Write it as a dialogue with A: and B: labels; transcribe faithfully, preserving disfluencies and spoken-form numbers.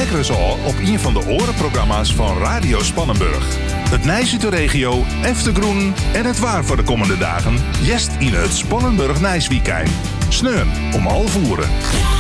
A: lekkere zo op een van de orenprogramma's van Radio Spannenburg. Het Nijs uit de regio, Eftergroen en het waar voor de komende dagen. Jest in het Spannenburg Nijsweekend. Sneun om half voeren.